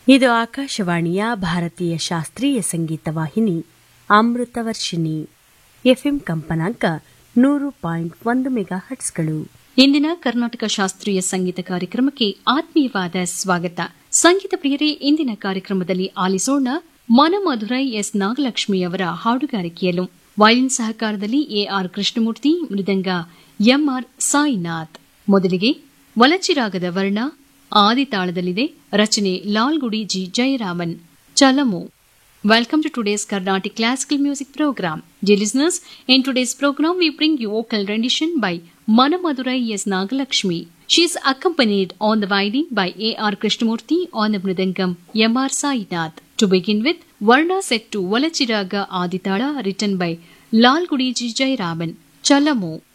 ಇದು ಆಕಾಶವಾಣಿಯ ಭಾರತೀಯ ಶಾಸ್ತ್ರೀಯ ಸಂಗೀತ ವಾಹಿನಿ ಅಮೃತವರ್ಷಿಣಿ. ಎಫ್ಎಂ ಕಂಪನಾಂಕ 100.1 ಮೆಗಾಹರ್ಟ್ಸ್ಗಳು. ಇಂದಿನ ಕರ್ನಾಟಕ ಶಾಸ್ತ್ರೀಯ ಸಂಗೀತ ಕಾರ್ಯಕ್ರಮಕ್ಕೆ ಆತ್ಮೀಯವಾದ ಸ್ವಾಗತ. ಸಂಗೀತ ಪ್ರಿಯರೇ, ಇಂದಿನ ಕಾರ್ಯಕ್ರಮದಲ್ಲಿ ಆಲಿಸೋಣ ಮನಮಧುರೈ ಎಸ್ ನಾಗಲಕ್ಷ್ಮಿ ಅವರ ಹಾಡುಗಾರಿಕೆಯಲ್ಲೂ. ವಯಲಿನ್ ಸಹಕಾರದಲ್ಲಿ ಎಆರ್ ಕೃಷ್ಣಮೂರ್ತಿ, ಮೃದಂಗ ಎಂಆರ್ ಸಾಯಿನಾಥ್. ಮೊದಲಿಗೆ ವಲಚಿರಾಗದ ವರ್ಣ ಆದಿತಾಳದಲ್ಲಿದೆ. ರಚನೆ Lalgudi G Jayaraman. ಚಲಮು. Welcome to today's Carnatic Classical Music Program. Dear listeners, in today's program we bring you vocal rendition by Manamadurai S. Nagalakshmi. She is accompanied on the violin by A.R. Krishnamurti, on the mridangam M.R. Sainath. To begin with, Varna set to Valachiraga Aditala, written by Lalgudi G. Jayaraman. Chalamu.